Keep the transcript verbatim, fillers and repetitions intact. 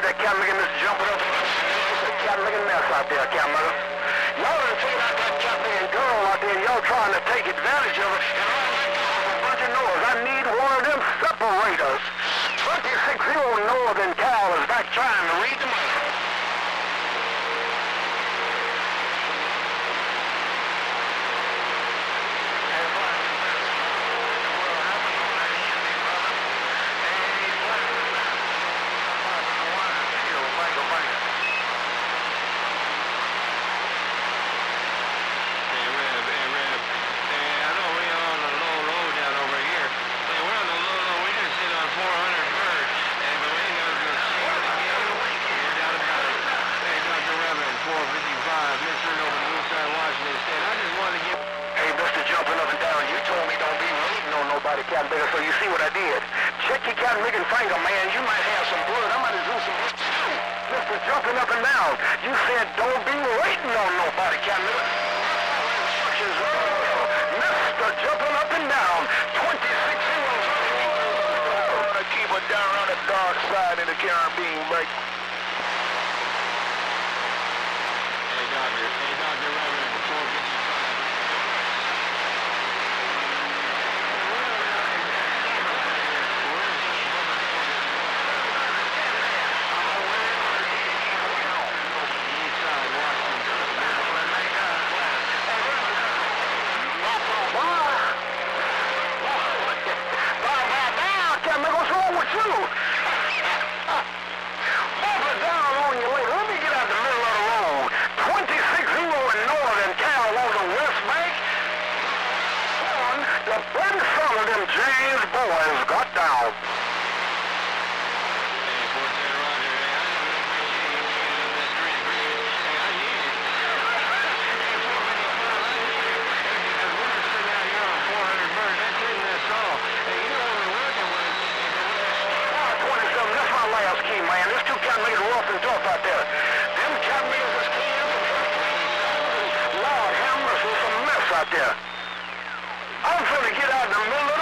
that Captain Mickey Mister jumping up. It's a Captain Mickey mess out there, Captain Mickey. Y'all done taken out that Captain and girl out there, and y'all trying to take advantage of it, and all that is a bunch of noise. I need one of them separators. twenty-six zero Northern Cal is back trying to read the mic. Captain Baker, so you see what I did. Check your Captain Mick and finger, man. You might have some blood. I might have drew some blood. Mister Jumping up and down. You said don't be waiting on nobody, Captain Mick. Instructions Mister Jumping up and down. twenty-six zero. I keep it down on the dark side in the Caribbean break. Hey, Doctor. Hey, Doctor Reverend, before we get you James boys got down. twenty-seven, that's my last key, man. There's two Captain Mickey's rough and tough out there. Them Captain Mickey's is key. Lord have mercy, it's a mess out there. I'm finna get out in the middle of